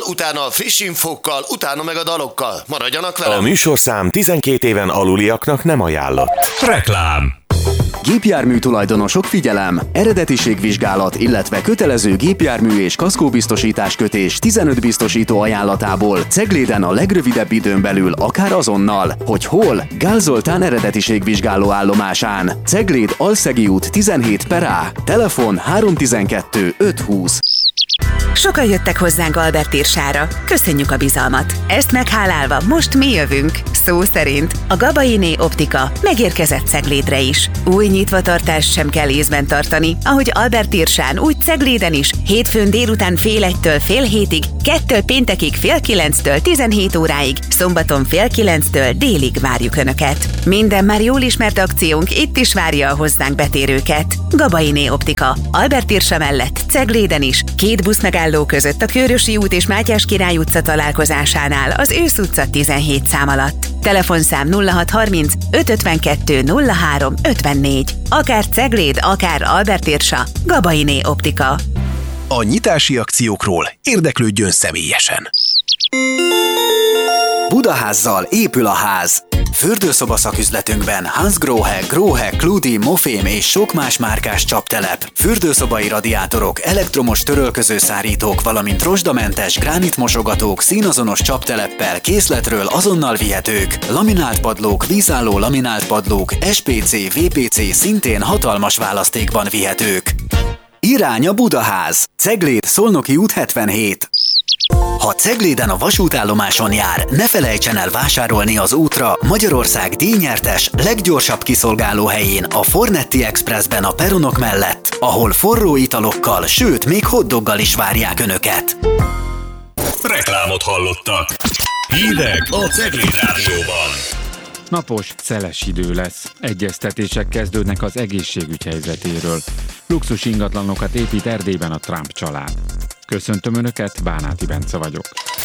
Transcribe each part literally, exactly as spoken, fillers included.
utána a friss infókkal, utána meg a dalokkal. Maradjanak velem! A műsorszám tizenkét éven aluliaknak nem ajánlott. Reklám. Gépjármű tulajdonosok, figyelem! Eredetiségvizsgálat, illetve kötelező gépjármű és kaszkóbiztosítás kötés tizenöt biztosító ajánlatából Cegléden a legrövidebb időn belül, akár azonnal. Hogy hol? Gál Zoltán eredetiségvizsgáló állomásán. Cegléd Alszegi út tizenhét per A. Telefon három tizenkettő öt húsz. Sokan jöttek hozzánk Albert Irsára. Köszönjük a bizalmat. Ezt meghálálva most mi jövünk. Szó szerint a Gabainé Optika megérkezett Ceglédre is. Új nyitvatartást sem kell észben tartani, ahogy Albert Irsán, úgy Cegléden is. Hétfőn délután fél egytől fél hétig, kettől péntekig fél kilenctől tizenhét óráig, szombaton fél kilenctől délig várjuk Önöket. Minden már jól ismert akciónk itt is várja a hozzánk betérőket. Gabainé Optika. Albert Irsa mellett Cegléden is. Két buszmegálló között a Kőrösi út és Mátyás Király utca találkozásánál az Ősz utca tizenhét szám alatt. Telefonszám nulla hat harminc öt ötvenkettő nulla három ötvennégy. Akár Cegléd, akár Albert Irsa. Gabainé Optika. A nyitási akciókról érdeklődjön személyesen. Budaházzal épül a ház. Fürdőszoba szaküzletünkben Hansgrohe, Grohe, Kludi, Mofém és sok más márkás csaptelep, fürdőszobai radiátorok, elektromos törölközőszárítók, valamint rozsdamentes gránitmosogatók színazonos csapteleppel készletről azonnal vihetők, laminált padlók, vízálló laminált padlók, es pé cé, vé pé cé szintén hatalmas választékban vihetők. Irány a Budaház. Cegléd, Szolnoki út hetvenhét. Ha Cegléden a vasútállomáson jár, ne felejtsen el vásárolni az útra Magyarország díjnyertes, leggyorsabb kiszolgáló helyén, a Fornetti Expressben a peronok mellett, ahol forró italokkal, sőt, még hotdoggal is várják Önöket. Reklámot hallottak. Hírek a Cegléd Rádióban. Napos, szeles idő lesz. Egyeztetések kezdődnek az egészségügy helyzetéről. Luxus ingatlanokat épít Erdélyben a Trump család. Köszöntöm Önöket, Bánáti Bence vagyok.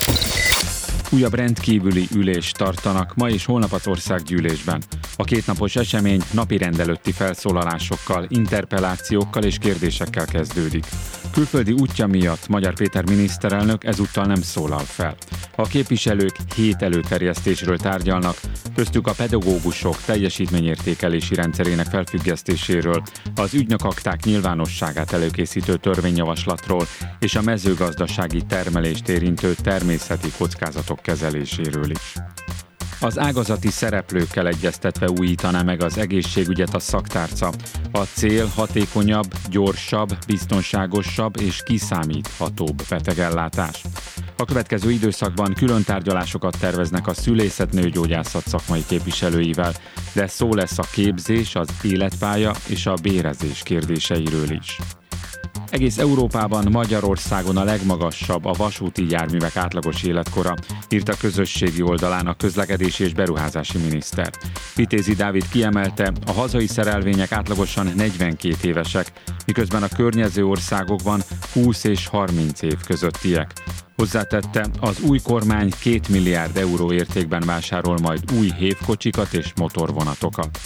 Újabb rendkívüli ülést tartanak ma és holnap az országgyűlésben. A kétnapos esemény napirend előtti felszólalásokkal, interpellációkkal és kérdésekkel kezdődik. Külföldi útja miatt Magyar Péter miniszterelnök ezúttal nem szólal fel. A képviselők hét előterjesztésről tárgyalnak, köztük a pedagógusok teljesítményértékelési rendszerének felfüggesztéséről, az ügynökakták nyilvánosságát előkészítő törvényjavaslatról és a mezőgazdasági termelést érintő természeti kockázatok kezeléséről is. Az ágazati szereplőkkel egyeztetve újítaná meg az egészségügyet a szaktárca. A cél hatékonyabb, gyorsabb, biztonságosabb és kiszámíthatóbb betegellátás. A következő időszakban külön tárgyalásokat terveznek a szülészet-nőgyógyászat szakmai képviselőivel, de szó lesz a képzés, az életpálya és a bérezés kérdéseiről is. Egész Európában, Magyarországon a legmagasabb a vasúti járművek átlagos életkora, írt a közösségi oldalán a közlekedési és beruházási miniszter. Vitézi Dávid kiemelte, a hazai szerelvények átlagosan negyvenkét évesek, miközben a környező országokban húsz és harminc év közöttiek. Hozzátette, az új kormány két milliárd euró értékben vásárol majd új hévkocsikat és motorvonatokat.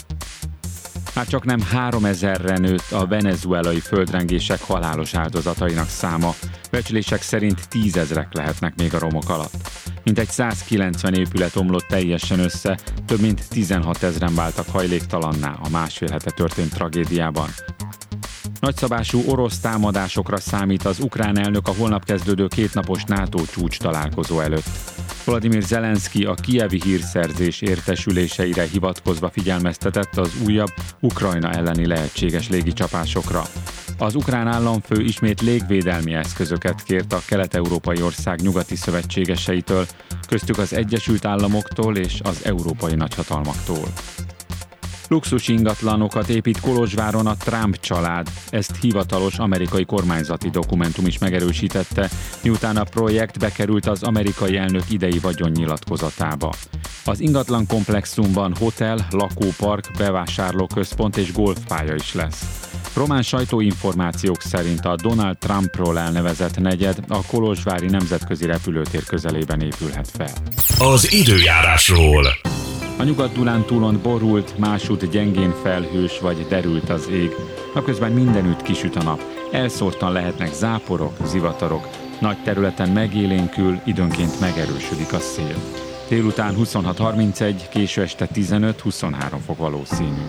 Már csak nem háromezerre nőtt a venezuelai földrengések halálos áldozatainak száma, becslések szerint tízezrek lehetnek még a romok alatt. Mintegy százkilencven épület omlott teljesen össze, több mint tizenhatezren váltak hajléktalanná a másfél hete történt tragédiában. Nagyszabású orosz támadásokra számít az ukrán elnök a holnap kezdődő kétnapos NATO csúcs találkozó előtt. Volodymyr Zelenszky a kijevi hírszerzés értesüléseire hivatkozva figyelmeztetett az újabb Ukrajna elleni lehetséges légicsapásokra. Az ukrán államfő ismét légvédelmi eszközöket kért a kelet-európai ország nyugati szövetségeseitől, köztük az Egyesült Államoktól és az európai nagyhatalmaktól. Luxus ingatlanokat épít Kolozsváron a Trump család, ezt hivatalos amerikai kormányzati dokumentum is megerősítette, miután a projekt bekerült az amerikai elnök idei vagyonnyilatkozatába. Az ingatlan komplexumban hotel, lakópark, bevásárlóközpont és golfpálya is lesz. Román sajtóinformációk szerint a Donald Trumpról elnevezett negyed a kolozsvári nemzetközi repülőtér közelében épülhet fel. Az időjárásról. A Nyugat-Dunántúlon borult, másút gyengén felhős vagy derült az ég. Napközben mindenütt kisüt a nap. Elszórtan lehetnek záporok, zivatarok. Nagy területen megélénkül, időnként megerősödik a szél. Délután huszonhat harmincegy, késő este tizenöt-huszonhárom fok valószínű.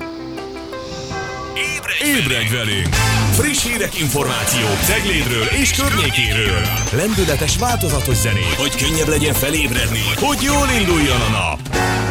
Ébredj velünk! Friss hírek, információk Ceglédről és környékéről. Lendületes, változatos zenék, hogy könnyebb legyen felébredni, hogy jól induljon a nap.